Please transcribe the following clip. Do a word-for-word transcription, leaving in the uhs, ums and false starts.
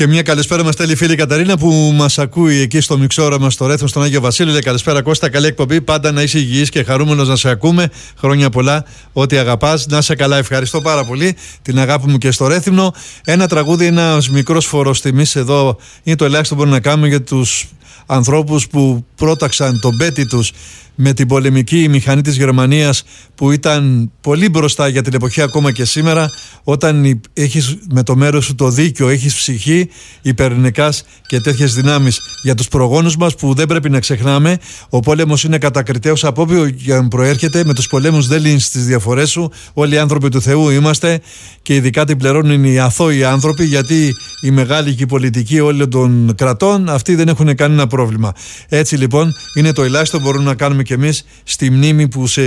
Και μια καλησπέρα μας στέλνει η φίλη Καταρίνα που μας ακούει εκεί στο μιξόραμα στο Ρέθμο στον Άγιο Βασίλειο. Λέει καλησπέρα Κώστα, καλή εκπομπή. Πάντα να είσαι υγιής και χαρούμενος να σε ακούμε. Χρόνια πολλά, ό,τι αγαπάς. Να σε καλά, ευχαριστώ πάρα πολύ. Την αγάπη μου και στο Ρέθυμνο. Ένα τραγούδι, ένας μικρός φόρος τιμής εδώ είναι το ελάχιστο που μπορούμε να κάνουμε για τους ανθρώπους που πρόταξαν τον πέτη τους με την πολεμική μηχανή της Γερμανίας που ήταν πολύ μπροστά για την εποχή ακόμα και σήμερα. Όταν έχεις με το μέρος σου το δίκιο, έχεις ψυχή, υπερνικάς και τέτοιες δυνάμεις για τους προγόνους μας που δεν πρέπει να ξεχνάμε. Ο πόλεμος είναι κατακριτέως από όποιον προέρχεται. Με τους πολέμους δεν λύνεις τις διαφορές σου. Όλοι οι άνθρωποι του Θεού είμαστε και ειδικά την πληρώνουν οι αθώοι άνθρωποι, γιατί οι μεγάλοι και οι πολιτικοί όλων των κρατών αυτοί δεν έχουν κανένα πρόβλημα. Έτσι λοιπόν είναι το ελάχιστο που μπορούμε να κάνουμε και εμείς στη μνήμη που σε